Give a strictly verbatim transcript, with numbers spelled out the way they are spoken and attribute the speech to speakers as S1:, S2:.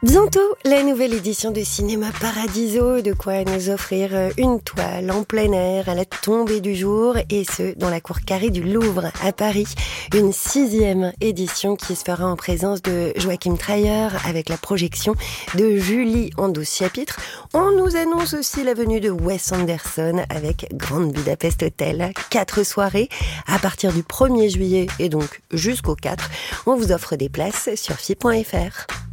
S1: Bientôt, la nouvelle édition de Cinéma Paradiso, de quoi nous offrir une toile en plein air à la tombée du jour, et ce, dans la cour carrée du Louvre à Paris. Une sixième édition qui se fera en présence de Joachim Trier avec la projection de Julie en douze chapitres. On nous annonce aussi la venue de Wes Anderson avec Grand Budapest Hotel. Quatre soirées à partir du premier juillet et donc jusqu'au quatre. On vous offre des places sur F I point F R.